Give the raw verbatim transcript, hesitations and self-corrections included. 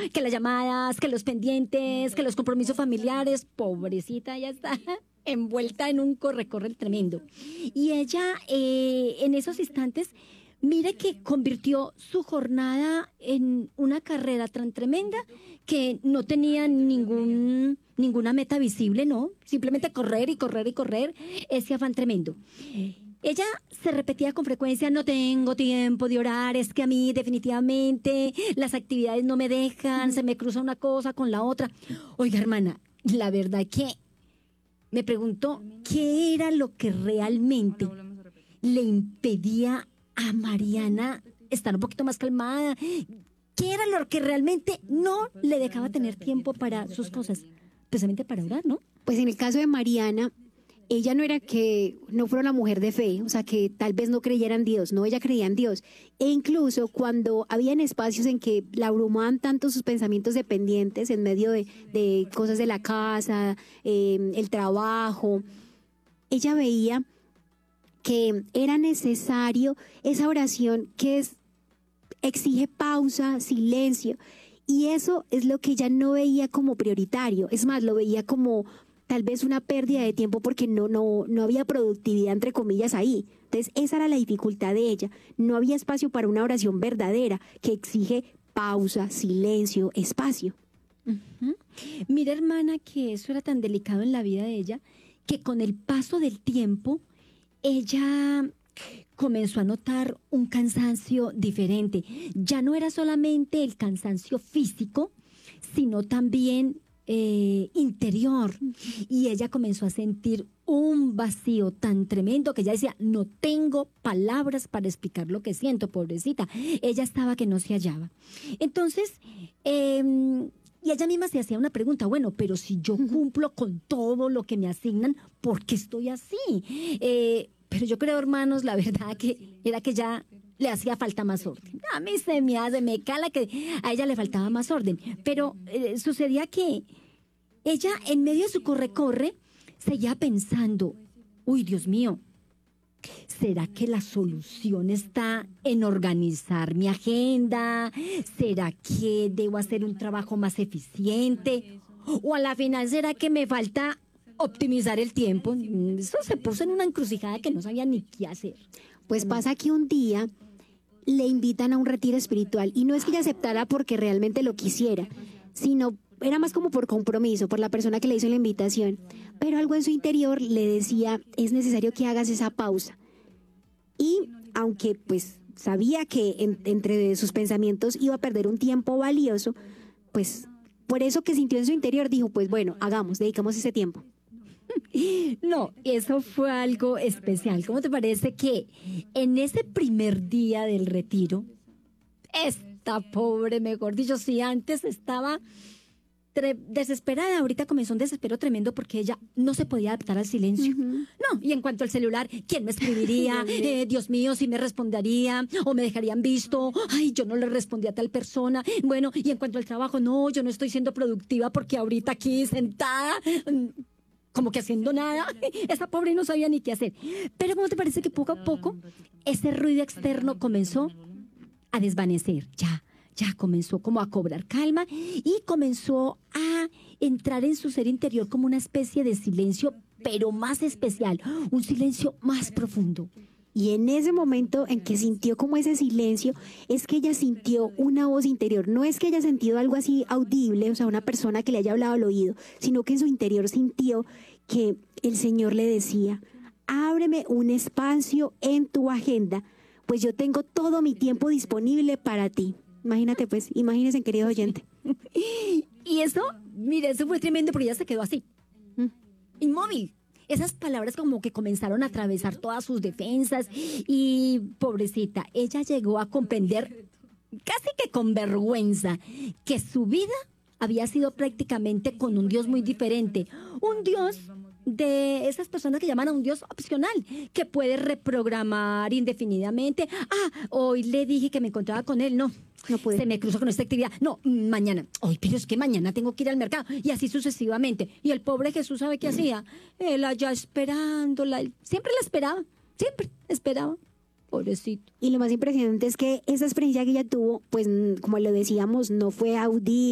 que las llamadas, que los pendientes, que los compromisos familiares. Pobrecita, ya está envuelta en un corre-corre tremendo. Y ella, eh, en esos instantes, mire que convirtió su jornada en una carrera tan tremenda que no tenía ningún, ninguna meta visible, ¿no? Simplemente correr y correr y correr, ese afán tremendo. Ella se repetía con frecuencia: no tengo tiempo de orar, es que a mí definitivamente las actividades no me dejan, se me cruza una cosa con la otra. Oiga, hermana, la verdad que me preguntó qué era lo que realmente le impedía a Mariana estar un poquito más calmada. ¿Qué era lo que realmente no le dejaba tener tiempo para sus cosas? Precisamente para orar, ¿no? Pues en el caso de Mariana, ella no era que no fuera una mujer de fe, o sea, que tal vez no creyera en Dios, no, ella creía en Dios. E incluso cuando habían espacios en que la abrumaban tanto sus pensamientos dependientes en medio de, de cosas de la casa, eh, el trabajo, ella veía que era necesario esa oración que es, exige pausa, silencio, y eso es lo que ella no veía como prioritario. Es más, lo veía como tal vez una pérdida de tiempo porque no, no, no había productividad, entre comillas, ahí. Entonces esa era la dificultad de ella. No había espacio para una oración verdadera que exige pausa, silencio, espacio. Uh-huh. Mira, hermana, que eso era tan delicado en la vida de ella que con el paso del tiempo ella comenzó a notar un cansancio diferente. Ya no era solamente el cansancio físico, sino también eh, interior. Y ella comenzó a sentir un vacío tan tremendo que ella decía: no tengo palabras para explicar lo que siento, pobrecita. Ella estaba que no se hallaba. Entonces, eh, y ella misma se hacía una pregunta: bueno, pero si yo cumplo con todo lo que me asignan, ¿por qué estoy así? Eh, Pero yo creo, hermanos, la verdad que era que ya le hacía falta más orden. A mí se me hace, me cala que a ella le faltaba más orden. Pero eh, sucedía que ella, en medio de su corre-corre, seguía pensando: uy, Dios mío, ¿será que la solución está en organizar mi agenda? ¿Será que debo hacer un trabajo más eficiente? ¿O a la final será que me falta optimizar el tiempo? Eso se puso en una encrucijada que no sabía ni qué hacer. Pues pasa que un día le invitan a un retiro espiritual, y no es que ella aceptara porque realmente lo quisiera, sino era más como por compromiso, por la persona que le hizo la invitación. Pero algo en su interior le decía: es necesario que hagas esa pausa. Y aunque pues sabía que en, entre sus pensamientos iba a perder un tiempo valioso, pues por eso que sintió en su interior dijo: pues bueno, hagamos, dedicamos ese tiempo. No, eso fue algo especial. ¿Cómo te parece que en ese primer día del retiro, esta pobre, mejor dicho, si antes estaba tre- desesperada, ahorita comenzó un desespero tremendo porque ella no se podía adaptar al silencio? Uh-huh. No, y en cuanto al celular, ¿quién me escribiría? eh, Dios mío, si me respondería o me dejarían visto. Ay, yo no le respondí a tal persona. Bueno, y en cuanto al trabajo, no, yo no estoy siendo productiva porque ahorita aquí sentada, como que haciendo nada. Esa pobre no sabía ni qué hacer. Pero ¿cómo te parece que poco a poco ese ruido externo comenzó a desvanecer? Ya, ya comenzó como a cobrar calma y comenzó a entrar en su ser interior como una especie de silencio, pero más especial, un silencio más profundo. Y en ese momento en que sintió como ese silencio, es que ella sintió una voz interior. No es que haya sentido algo así audible, o sea, una persona que le haya hablado al oído, sino que en su interior sintió que el Señor le decía: ábreme un espacio en tu agenda, pues yo tengo todo mi tiempo disponible para ti. Imagínate pues, imagínense, querido oyente. Y eso, mire, eso fue tremendo porque ella se quedó así, ¿Mm? inmóvil. Esas palabras como que comenzaron a atravesar todas sus defensas y, pobrecita, ella llegó a comprender, casi que con vergüenza, que su vida había sido prácticamente con un Dios muy diferente. Un Dios de esas personas que llaman a un Dios opcional, que puede reprogramar indefinidamente. Ah, hoy le dije que me encontraba con él, no. No pude. Se me cruzó con esta actividad. No, mañana. Ay, pero es que mañana tengo que ir al mercado. Y así sucesivamente. Y el pobre Jesús, ¿sabe qué hacía? Él allá esperándola. Siempre la esperaba. Siempre esperaba. Pobrecito. Y lo más impresionante es que esa experiencia que ella tuvo, pues como lo decíamos, no fue audible.